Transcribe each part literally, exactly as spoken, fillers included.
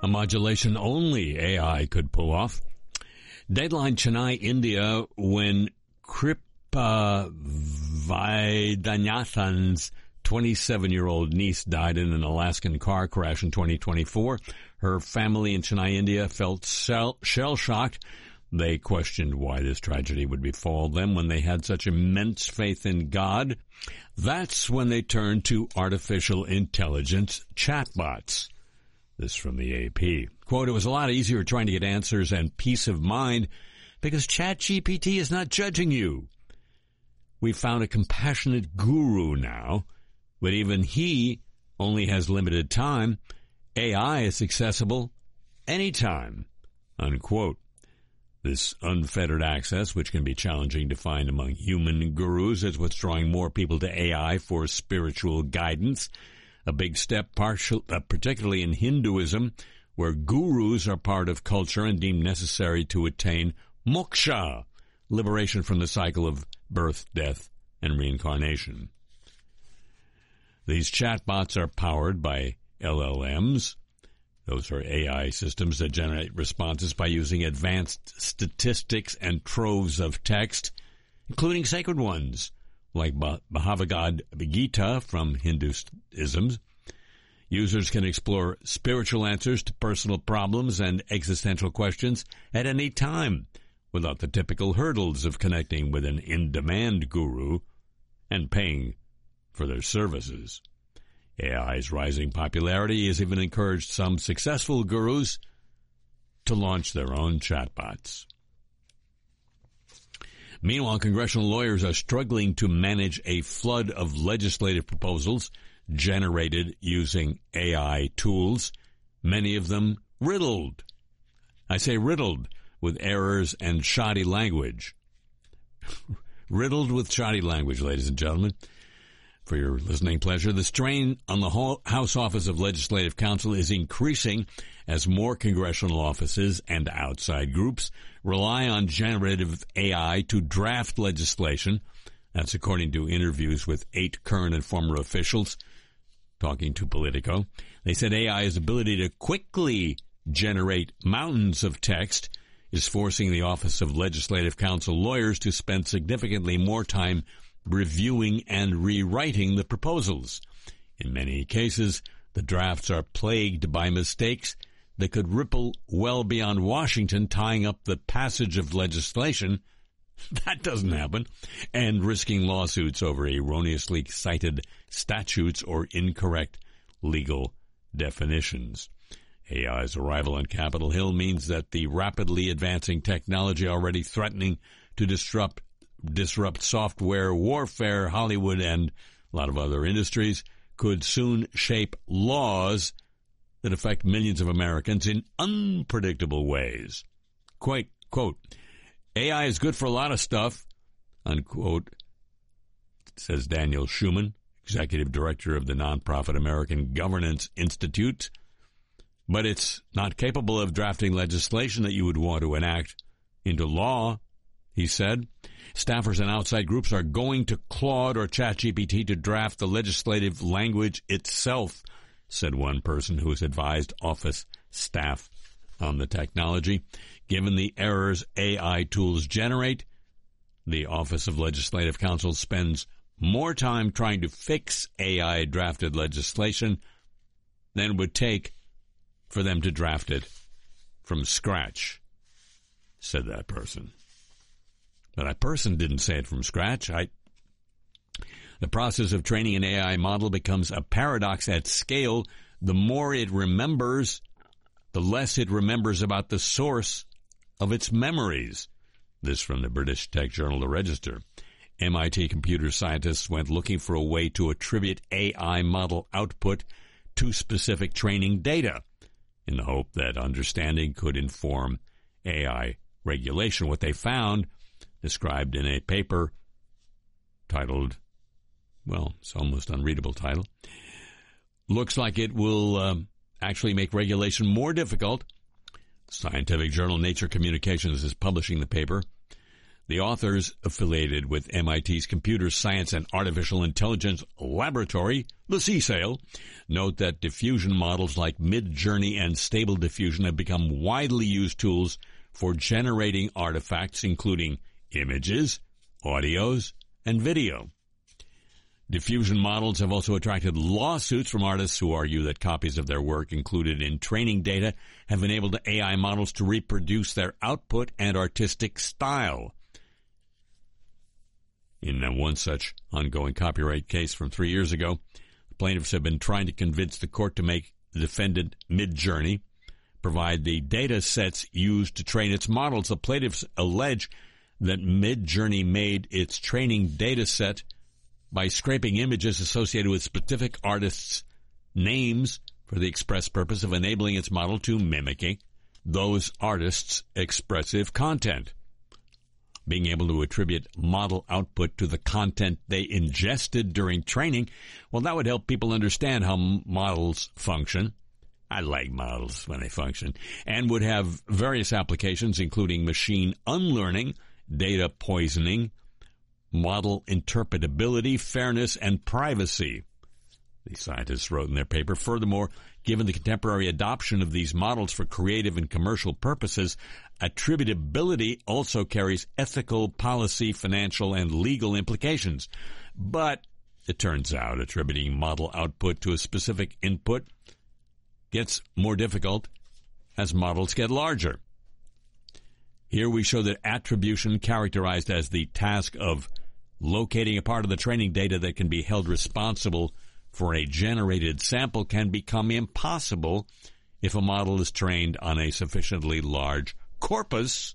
a modulation only A I could pull off. Deadline Chennai, India, when Kripa Vaidyanathan's twenty-seven-year-old niece died in an Alaskan car crash in twenty twenty-four. Her family in Chennai, India felt shell-shocked. They questioned why this tragedy would befall them when they had such immense faith in God. That's when they turned to artificial intelligence chatbots. This from the A P. Quote, it was a lot easier trying to get answers and peace of mind because ChatGPT is not judging you. We found a compassionate guru now, but even he only has limited time. A I is accessible anytime, unquote. This unfettered access, which can be challenging to find among human gurus, is what's drawing more people to A I for spiritual guidance. A big step, partial, uh, particularly in Hinduism, where gurus are part of culture and deemed necessary to attain moksha, liberation from the cycle of birth, death, and reincarnation. These chatbots are powered by L L Ms. Those are A I systems that generate responses by using advanced statistics and troves of text, including sacred ones, like Bhagavad Gita from Hinduism. Users can explore spiritual answers to personal problems and existential questions at any time, without the typical hurdles of connecting with an in-demand guru and paying for their services. A I's rising popularity has even encouraged some successful gurus to launch their own chatbots. Meanwhile, congressional lawyers are struggling to manage a flood of legislative proposals generated using A I tools, many of them riddled. I say riddled with errors and shoddy language. Riddled with shoddy language, ladies and gentlemen. For your listening pleasure, the strain on the House Office of Legislative Counsel is increasing as more congressional offices and outside groups rely on generative A I to draft legislation. That's according to interviews with eight current and former officials talking to Politico. They said A I's ability to quickly generate mountains of text is forcing the Office of Legislative Counsel lawyers to spend significantly more time reviewing and rewriting the proposals. In many cases, the drafts are plagued by mistakes that could ripple well beyond Washington, tying up the passage of legislation. That doesn't happen. And risking lawsuits over erroneously cited statutes or incorrect legal definitions. A I's arrival on Capitol Hill means that the rapidly advancing technology already threatening to disrupt disrupt software warfare, Hollywood, and a lot of other industries could soon shape laws that affect millions of Americans in unpredictable ways. Quite, quote, A I is good for a lot of stuff, unquote, says Daniel Schuman, executive director of the nonprofit American Governance Institute, but it's not capable of drafting legislation that you would want to enact into law, he said. Staffers and outside groups are going to Claude or ChatGPT to draft the legislative language itself, said one person who has advised office staff on the technology. Given the errors A I tools generate, the Office of Legislative Counsel spends more time trying to fix A I-drafted legislation than it would take for them to draft it from scratch, said that person. But that person didn't say it from scratch. I, the process of training an A I model becomes a paradox at scale. The more it remembers, the less it remembers about the source of its memories. This from the British tech journal The Register. M I T computer scientists went looking for a way to attribute A I model output to specific training data in the hope that understanding could inform A I regulation. What they found, described in a paper titled, well, it's almost unreadable title, looks like it will um, actually make regulation more difficult. Scientific journal Nature Communications is publishing the paper. The authors, affiliated with M I T's Computer Science and Artificial Intelligence Laboratory, the C S A L, note that diffusion models like Midjourney and Stable Diffusion have become widely used tools for generating artifacts, including images, audios, and video. Diffusion models have also attracted lawsuits from artists who argue that copies of their work included in training data have enabled A I models to reproduce their output and artistic style. In one such ongoing copyright case from three years ago, the plaintiffs have been trying to convince the court to make the defendant Midjourney provide the data sets used to train its models. The plaintiffs allege that Midjourney made its training data set by scraping images associated with specific artists' names for the express purpose of enabling its model to mimic those artists' expressive content. Being able to attribute model output to the content they ingested during training, well, that would help people understand how models function. I like models when they function, and would have various applications, including machine unlearning, data poisoning, model interpretability, fairness, and privacy. The scientists wrote in their paper, furthermore, given the contemporary adoption of these models for creative and commercial purposes, attributability also carries ethical, policy, financial, and legal implications. But it turns out attributing model output to a specific input gets more difficult as models get larger. Here we show that attribution, characterized as the task of locating a part of the training data that can be held responsible for a generated sample, can become impossible if a model is trained on a sufficiently large corpus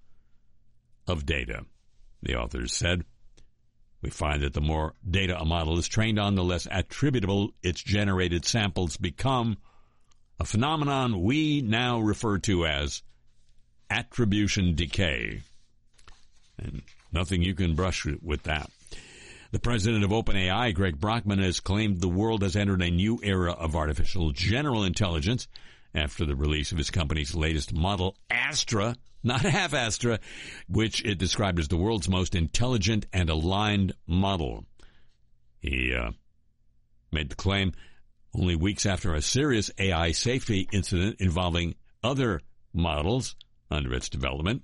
of data. The authors said, we find that the more data a model is trained on, the less attributable its generated samples become, a phenomenon we now refer to as attribution decay. And nothing you can brush with that. The president of OpenAI, Greg Brockman, has claimed the world has entered a new era of artificial general intelligence after the release of his company's latest model, Astra, not half Astra, which it described as the world's most intelligent and aligned model. He uh, made the claim only weeks after a serious A I safety incident involving other models under its development.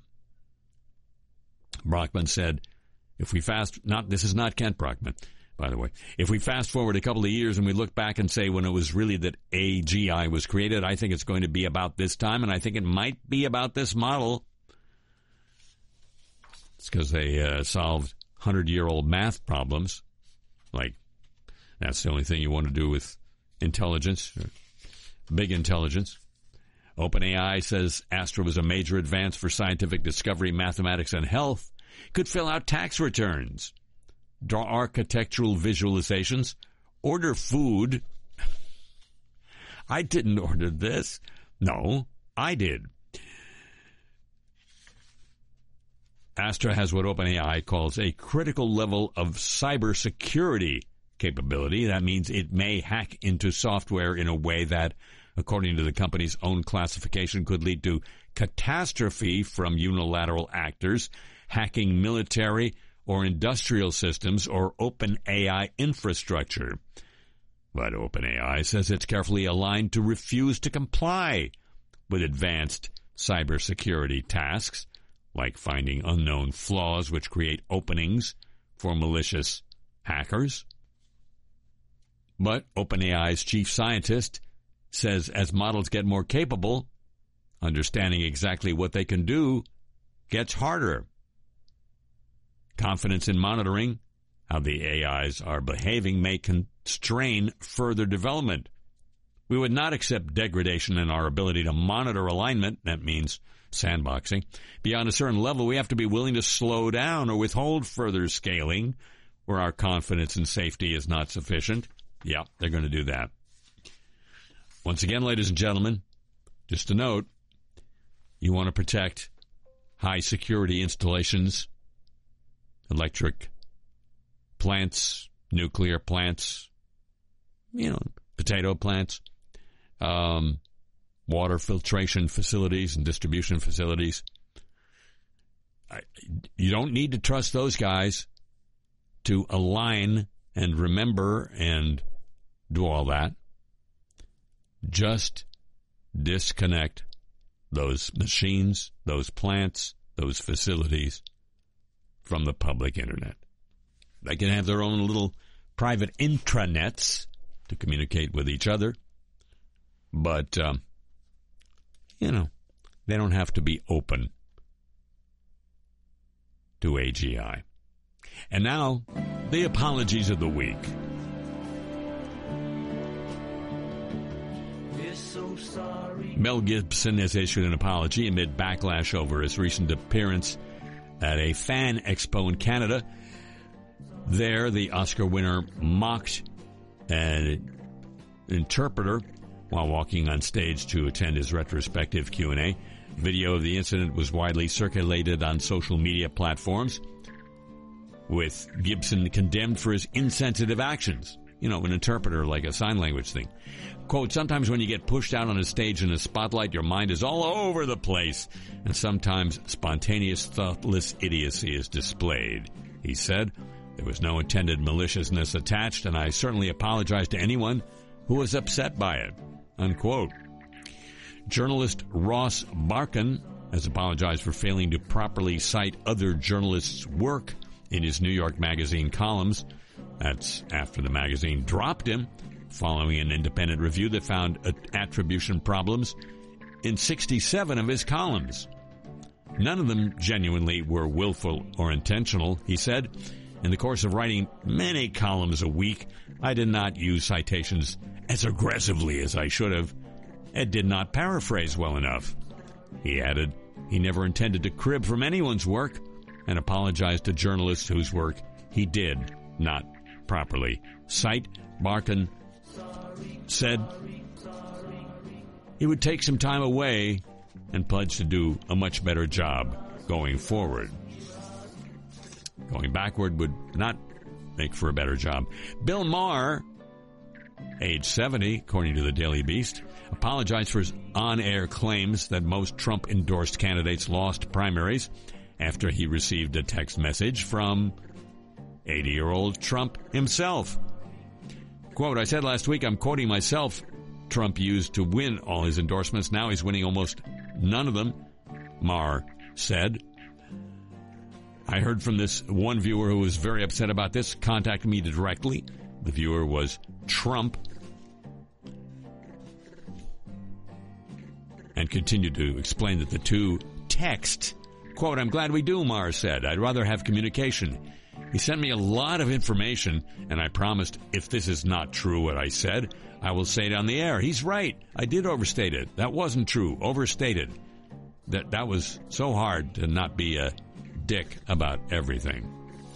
Brockman said, if we fast, not, this is not Kent Brockman, by the way, if we fast forward a couple of years and we look back and say when it was really that A G I was created, I think it's going to be about this time, and I think it might be about this model. It's because they uh, solved hundred-year-old math problems. Like, that's the only thing you want to do with intelligence, big intelligence. OpenAI says Astra was a major advance for scientific discovery, mathematics, and health. Could fill out tax returns, draw architectural visualizations, order food. I didn't order this. No, I did. Astra has what OpenAI calls a critical level of cybersecurity capability. That means it may hack into software in a way that, according to the company's own classification, could lead to catastrophe from unilateral actors, hacking military or industrial systems or OpenAI infrastructure. But OpenAI says it's carefully aligned to refuse to comply with advanced cybersecurity tasks, like finding unknown flaws which create openings for malicious hackers. But OpenAI's chief scientist says as models get more capable, understanding exactly what they can do gets harder. Confidence in monitoring how the A Is are behaving may constrain further development. We would not accept degradation in our ability to monitor alignment, that means sandboxing. Beyond a certain level, we have to be willing to slow down or withhold further scaling where our confidence in safety is not sufficient. Yeah, they're going to do that. Once again, ladies and gentlemen, just a note, you want to protect high security installations, electric plants, nuclear plants, you know, potato plants, um, water filtration facilities and distribution facilities. I, you don't need to trust those guys to align and remember and do all that. Just disconnect those machines, those plants, those facilities from the public internet. They can have their own little private intranets to communicate with each other, but, um, you know, they don't have to be open to A G I. And now, the apologies of the week. So sorry. Mel Gibson has issued an apology amid backlash over his recent appearance at a fan expo in Canada. There, the Oscar winner mocked an interpreter while walking on stage to attend his retrospective Q and A. Video of the incident was widely circulated on social media platforms, with Gibson condemned for his insensitive actions. You know, an interpreter, like a sign language thing. Quote, sometimes when you get pushed out on a stage in a spotlight, your mind is all over the place, and sometimes spontaneous, thoughtless idiocy is displayed, he said. There was no intended maliciousness attached, and I certainly apologize to anyone who was upset by it, unquote. Journalist Ross Barkan has apologized for failing to properly cite other journalists' work in his New York Magazine columns. That's after the magazine dropped him, following an independent review that found attribution problems in sixty-seven of his columns. None of them genuinely were willful or intentional, he said. In the course of writing many columns a week, I did not use citations as aggressively as I should have, and did not paraphrase well enough. He added he never intended to crib from anyone's work, and apologized to journalists whose work he did not properly cite. Barkan said he would take some time away and pledged to do a much better job going forward. Going backward would not make for a better job. Bill Maher, age seventy, according to the Daily Beast, apologized for his on-air claims that most Trump-endorsed candidates lost primaries after he received a text message from eighty-year-old Trump himself. Quote, I said last week, I'm quoting myself, Trump used to win all his endorsements. Now he's winning almost none of them, Maher said. I heard from this one viewer who was very upset about this, contacted me directly. The viewer was Trump, and continued to explain that the two text. Quote, I'm glad we do, Maher said. I'd rather have communication. He sent me a lot of information, and I promised if this is not true what I said, I will say it on the air. He's right. I did overstate it. That wasn't true. Overstated. That that was so hard to not be a dick about everything.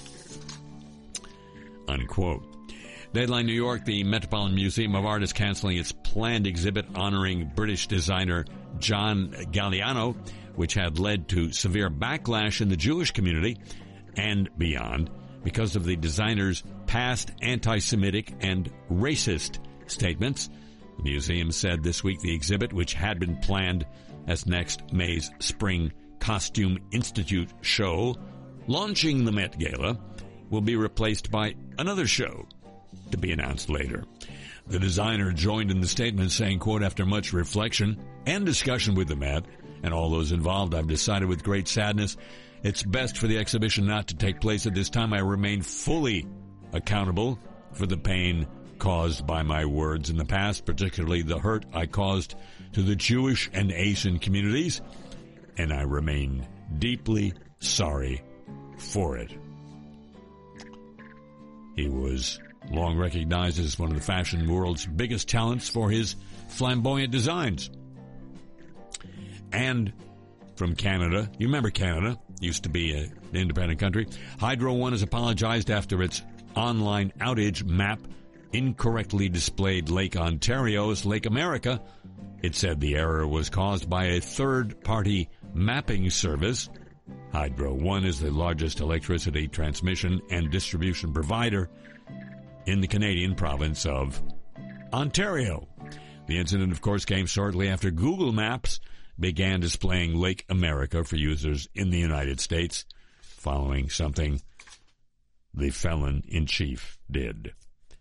Unquote. Deadline New York, the Metropolitan Museum of Art is canceling its planned exhibit honoring British designer John Galliano, which had led to severe backlash in the Jewish community and beyond because of the designer's past anti-Semitic and racist statements. The museum said this week the exhibit, which had been planned as next May's Spring Costume Institute show, launching the Met Gala, will be replaced by another show to be announced later. The designer joined in the statement saying, quote, after much reflection and discussion with the Met and all those involved, I've decided with great sadness it's best for the exhibition not to take place at this time. I remain fully accountable for the pain caused by my words in the past, particularly the hurt I caused to the Jewish and Asian communities, and I remain deeply sorry for it. He was long recognized as one of the fashion world's biggest talents for his flamboyant designs. And from Canada, you remember Canada, used to be an independent country. Hydro One has apologized after its online outage map incorrectly displayed Lake Ontario's Lake America. It said the error was caused by a third-party mapping service. Hydro One is the largest electricity transmission and distribution provider in the Canadian province of Ontario. The incident, of course, came shortly after Google Maps began displaying Lake America for users in the United States following something the felon-in-chief did.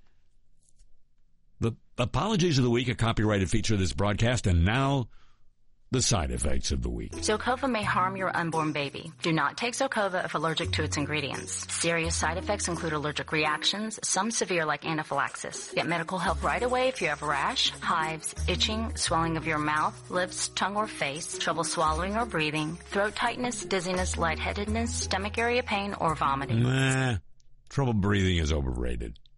The apologies of the week, a copyrighted feature of this broadcast, and now the side effects of the week. Zocova may harm your unborn baby. Do not take Zocova if allergic to its ingredients. Serious side effects include allergic reactions, some severe like anaphylaxis. Get medical help right away if you have a rash, hives, itching, swelling of your mouth, lips, tongue, or face, trouble swallowing or breathing, throat tightness, dizziness, lightheadedness, stomach area pain, or vomiting. Nah, trouble breathing is overrated.